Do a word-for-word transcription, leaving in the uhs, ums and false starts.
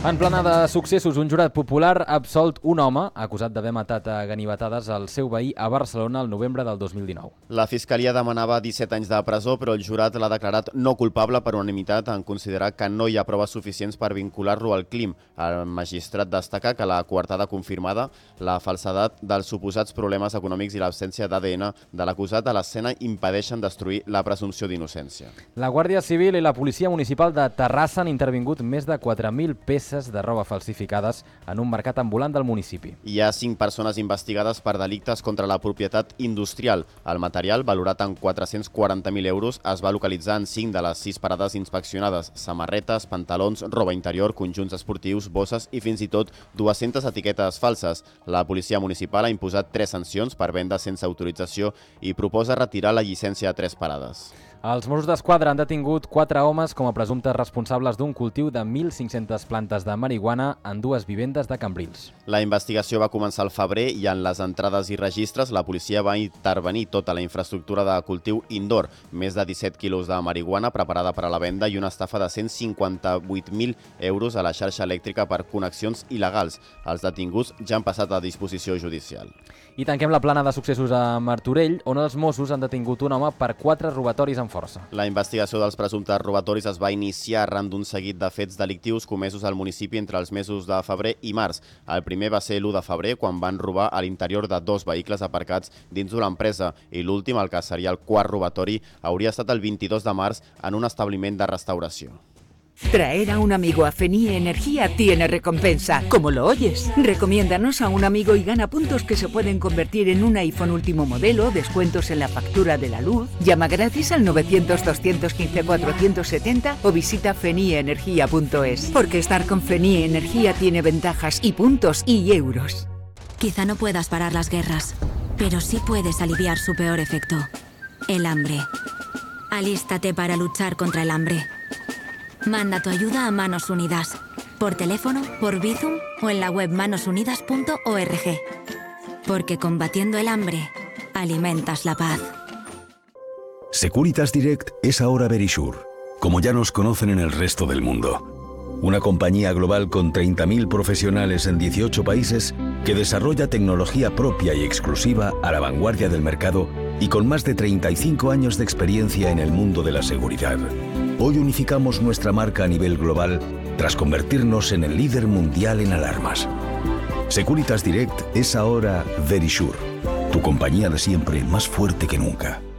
En plana de successos, un jurat popular ha absolt un home acusat d'haver matat a ganivetades el seu veí a Barcelona el novembre del dos mil dinou. La Fiscalia demanava disset anys de presó, però el jurat l'ha declarat no culpable per unanimitat en considerar que no hi ha proves suficients per vincular-lo al crim. El magistrat destaca que la coartada confirmada, la falsedat dels suposats problemes econòmics i l'absència d'A D N de l'acusat a l'escena impedeixen destruir la presumpció d'innocència. La Guàrdia Civil i la Policia Municipal de Terrassa han intervingut més de quatre mil peces de roba falsificades en un mercat ambulant del municipi. Hi ha cinc persones investigades per delictes contra la propietat industrial. El material, valorat en quatre-cents quaranta mil euros, es va localitzar en cinc de les sis parades inspeccionades: samarretes, pantalons, roba interior, conjunts esportius, bosses i fins i tot dues-centes etiquetes falses. La policia municipal ha imposat tres sancions per venda sense autorització i proposa retirar la llicència a tres parades. Els Mossos d'Esquadra han detingut quatre homes com a presumptes responsables d'un cultiu de mil cinc-centes plantes de marihuana en dues vivendes de Cambrils. La investigació va començar al febrer i en les entrades i registres la policia va intervenir tota la infraestructura de cultiu indoor, més de disset quilos de marihuana preparada per a la venda i una estafa de cent cinquanta-vuit mil euros a la xarxa elèctrica per connexions il·legals. Els detinguts ja han passat a disposició judicial. I tanquem la plana de successos a Martorell, on els Mossos han detingut un home per quatre robatoris amb força. La investigació dels presumptes robatoris es va iniciar arran d'un seguit de fets delictius comesos al municipi entre els mesos de febrer i març. El primer va ser l'u de febrer, quan van robar a l'interior de dos vehicles aparcats dins d'una empresa, i l'últim, el que seria el quart robatori, hauria estat el vint-i-dos de març en un establiment de restauració. Traer a un amigo a Fenie Energía tiene recompensa, como lo oyes. Recomiéndanos a un amigo y gana puntos que se pueden convertir en un iPhone último modelo, descuentos en la factura de la luz. Llama gratis al novecientos, doscientos quince, cuatrocientos setenta o visita fenie energía punto es. Porque estar con Fenie Energía tiene ventajas y puntos y euros. Quizá no puedas parar las guerras, pero sí puedes aliviar su peor efecto: el hambre. Alístate para luchar contra el hambre. Manda tu ayuda a Manos Unidas, por teléfono, por Bizum o en la web manos unidas punto org. Porque combatiendo el hambre, alimentas la paz. Securitas Direct es ahora Verisure, como ya nos conocen en el resto del mundo. Una compañía global con treinta mil profesionales en dieciocho países que desarrolla tecnología propia y exclusiva a la vanguardia del mercado y con más de treinta y cinco años de experiencia en el mundo de la seguridad. Hoy unificamos nuestra marca a nivel global tras convertirnos en el líder mundial en alarmas. Securitas Direct es ahora Verisure, tu compañía de siempre más fuerte que nunca.